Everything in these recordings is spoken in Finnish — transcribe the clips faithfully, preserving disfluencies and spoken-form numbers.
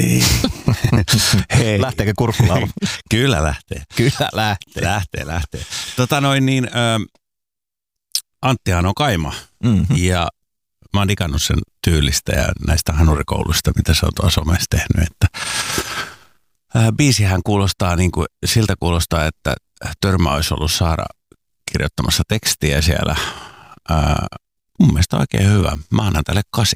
Hei. Lähteekö kurkkulaulu? Kyllä lähtee. Kyllä lähtee. Lähtee, lähtee. Tota noin niin, ö, Anttihan on kaima mm-hmm. ja mä oon digannut sen tyylistä ja näistä hanurikouluista, mitä se on tuossa somessa tehnyt. Että, ää, biisihän kuulostaa niin kuin, siltä kuulostaa, että Törmä olisi ollut Saara kirjoittamassa tekstiä siellä. Ää, mun mielestä oikein hyvä. Mä annan tälle kasin.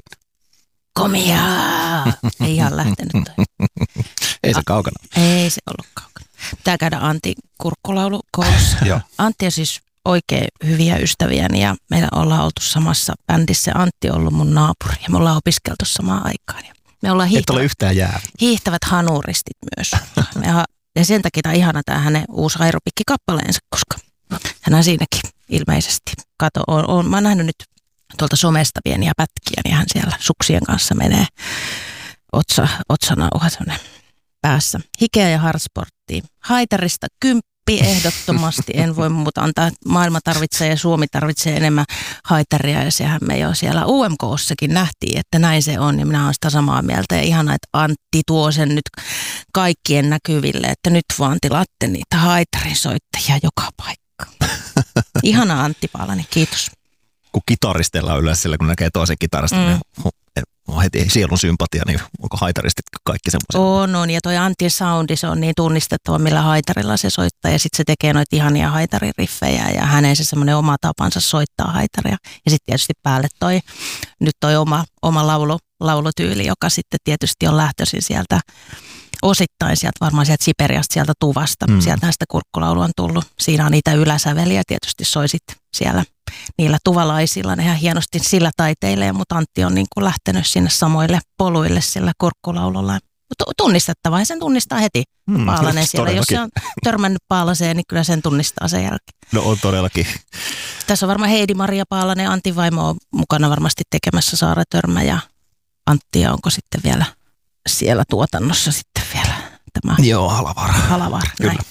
Komiaa! Ei ihan lähtenyt. Ei se kaukana. Ei se ollut kaukana. Pitää käydä Antin kurkkulaulukoulussa. Antti on siis oikein hyviä ystäviäni ja meillä ollaan oltu samassa bändissä. Antti on ollut mun naapuri ja me ollaan opiskeltu samaan aikaan. Ja me ollaan hiihtävät, Et ole yhtään jää. hiihtävät hanuristit myös. Ja sen takia tämä on ihana tämä hänen uusi aerobikkikappaleensa, koska hän on siinäkin ilmeisesti. Kato, on, on, mä oon nähnyt nyt tuolta somesta pieniä pätkiä, niin hän siellä suksien kanssa menee otsa, otsanauha päässä. Hikeä ja hardsporttiin. Haitarista kymppi ehdottomasti. En voi muuta antaa. Maailma tarvitsee ja Suomi tarvitsee enemmän haitaria ja sehän me jo siellä U M K:ssakin nähtiin, että näin se on ja minä olen sitä samaa mieltä. Ja ihanaa, että Antti tuo sen nyt kaikkien näkyville, että nyt vaan tilaatte niitä haitarinsoittajia joka paikka. Ihanaa Antti Paalanen, kiitos. Kun kitaristellaan yleensä sillä, kun näkee toisen kitarasta, mm. niin on heti sielun sympatia, niin onko haitaristit kaikki semmoisia? On, on. Ja toi Antin soundi, se on niin tunnistettava, millä haitarilla se soittaa. Ja sitten se tekee noita ihania haitaririffejä ja hänen se semmoinen oma tapansa soittaa haitaria. Ja sitten tietysti päälle toi, nyt toi oma, oma laulu, laulutyyli, joka sitten tietysti on lähtöisin sieltä osittain sieltä, varmaan sieltä Siperiasta, sieltä Tuvasta. Mm. Sieltä näistä kurkkulaulu on tullut. Siinä on niitä yläsäveliä, tietysti soisit siellä niillä tuvalaisilla. Ne ihan hienosti sillä taiteilee, mutta Antti on niin kuin lähtenyt sinne samoille poluille sillä kurkkulaululla. Mutta tunnistettavaa, ja sen tunnistaa heti mm, Paalanen siellä. Jos se on törmännyt Paalaseen, niin kyllä sen tunnistaa sen jälkeen. No on todellakin. Tässä on varmaan Heidi-Maria Paalanen, Antin vaimo on mukana varmasti tekemässä Saara Törmä ja Antti, ja onko sitten vielä siellä tuotannossa sitten vielä tämä? Joo, Halavaara. Halavaara, kyllä. Näin.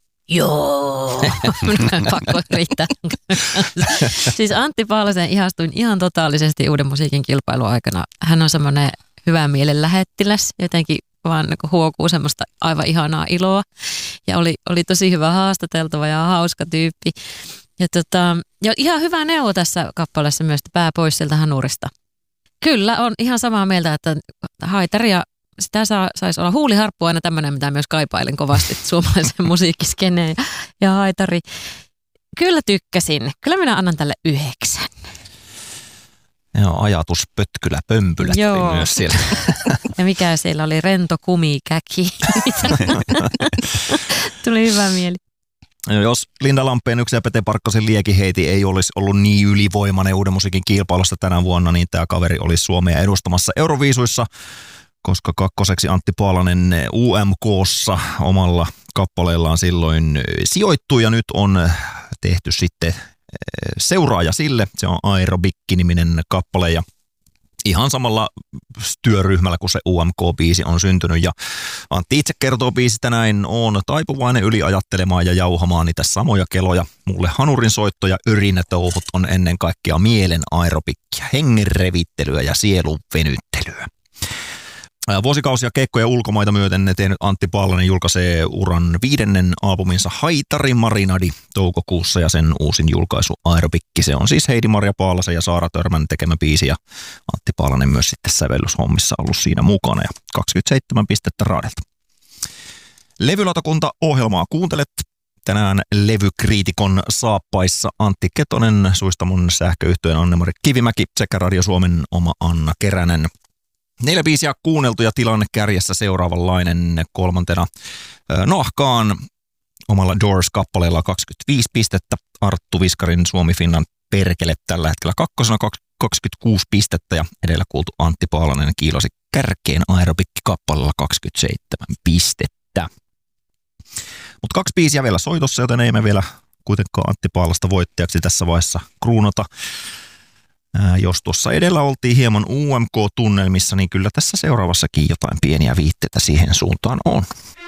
Joo. Pakko riittää. Siis Antti Paalasen ihastuin ihan totaalisesti Uuden musiikin kilpailun aikana. Hän on semmoinen hyvän mielen lähettiläs, jotenkin vaan niin huokuu semmoista aivan ihanaa iloa. Ja oli, oli tosi hyvä haastateltava ja hauska tyyppi. Ja, tota, ja ihan hyvä neuvo tässä kappaleessa myös, että pää pois sieltä hanurista. Kyllä, on ihan samaa mieltä, että haitaria, sitä saa, saisi olla huuliharppu aina tämmöinen, mitä myös kaipailen kovasti suomalaisen musiikkiskeneen ja, ja haitari. Kyllä tykkäsin. Kyllä minä annan tälle yhdeksän. Joo, ajatus pötkylä pömpylät oli myös siellä. Ja mikä siellä oli, rento kumikäki. Tuli hyvä mieli. Jos Linda Lampeen yksi ja Pete Parkkosen liekiheiti ei olisi ollut niin ylivoimainen Uuden musiikin kilpailusta tänä vuonna, niin tämä kaveri olisi Suomea edustamassa Euroviisuissa, koska kakkoseksi Antti Paalanen U M K:ssa omalla kappaleellaan silloin sijoittui ja nyt on tehty sitten seuraaja sille. Se on Aerobikki-niminen kappale ja ihan samalla työryhmällä, kun se U M K-biisi on syntynyt. Ja Antti itse kertoo biisistä näin: on taipuvainen yliajattelemaan ja jauhamaan niitä samoja keloja. Mulle hanurin soitto ja yrinätouhut on ennen kaikkea mielen aerobikkia, hengen revittelyä ja sielun venyttelyä. Vuosikausia keikkoja ulkomaita myöten tehnyt Antti Paalanen julkaisee uran viidennen albuminsa Haitari Marinadi toukokuussa ja sen uusin julkaisu Aerobikki. Se on siis Heidi-Maria Paalasen ja Saara Törmän tekemä biisi ja Antti Paalanen myös sitten sävellyshommissa ollut siinä mukana ja kaksikymmentäseitsemän pistettä raadelta. Levylautakunta ohjelmaa kuuntelet. Tänään levykriitikon saappaissa Antti Ketonen, Suistamon sähköyhtyeen Anne-Mari Kivimäki sekä Radio Suomen oma Anna Keränen. Neljä biisiä kuunneltu ja tilanne kärjessä seuraavanlainen. Kolmantena Noahkaan omalla Doors-kappaleella kaksikymmentäviisi pistettä. Arttu Viskarin Suomi Finland perkele tällä hetkellä kakkosena kaksikymmentäkuusi pistettä ja edellä kuultu Antti Paalanen kiilasi kärkeen Aerobikki-kappaleella kaksikymmentäseitsemän pistettä. Mutta kaksi biisiä vielä soitossa, joten ei me vielä kuitenkaan Antti Paalasta voittajaksi tässä vaiheessa kruunata. Ää, jos tuossa edellä oltiin hieman U M K-tunnelmissa, niin kyllä tässä seuraavassakin jotain pieniä viitteitä siihen suuntaan on.